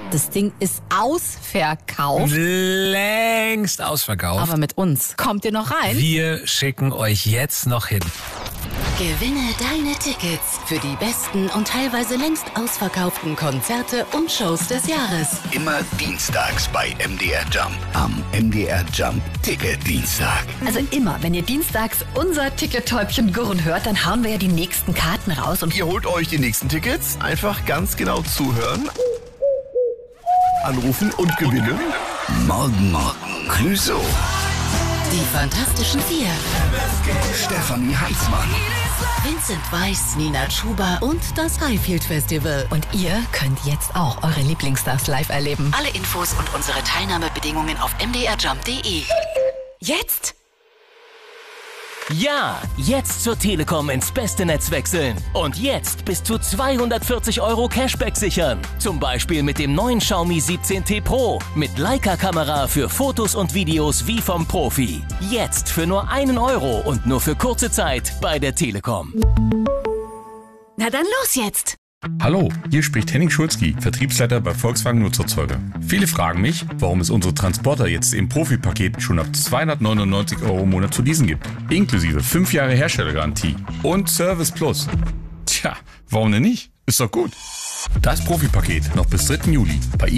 Das Ding ist ausverkauft. Längst ausverkauft. Aber mit uns. Kommt ihr noch rein? Wir schicken euch jetzt noch hin. Gewinne deine Tickets für die besten und teilweise längst ausverkauften Konzerte und Shows des Jahres. Immer dienstags bei MDR Jump. Am MDR Jump Ticket-Dienstag. Also immer, wenn ihr dienstags unser Ticket-Täubchen gurren hört, dann hauen wir ja die nächsten Karten raus. Und Ihr holt euch die nächsten Tickets, einfach ganz genau zuhören, anrufen und gewinnen. Morgen Clouseau. Die Fantastischen Vier. Stefanie Heitzmann. Vincent Weiss, Nina Chuba und das Highfield Festival. Und ihr könnt jetzt auch eure Lieblingsstars live erleben. Alle Infos und unsere Teilnahmebedingungen auf mdrjump.de. Jetzt? Ja, jetzt zur Telekom ins beste Netz wechseln. Und jetzt bis zu 240 € Cashback sichern. Zum Beispiel mit dem neuen Xiaomi 17T Pro. Mit Leica-Kamera für Fotos und Videos wie vom Profi. Jetzt für nur 1 € und nur für kurze Zeit bei der Telekom. Na dann los jetzt! Hallo, hier spricht Henning Schulzki, Vertriebsleiter bei Volkswagen Nutzerzeuger. Viele fragen mich, warum es unsere Transporter jetzt im Profi-Paket schon ab 299 € im Monat zu leasen gibt. Inklusive 5 Jahre Herstellergarantie und Service Plus. Tja, warum denn nicht? Ist doch gut. Das Profi-Paket noch bis 3. Juli bei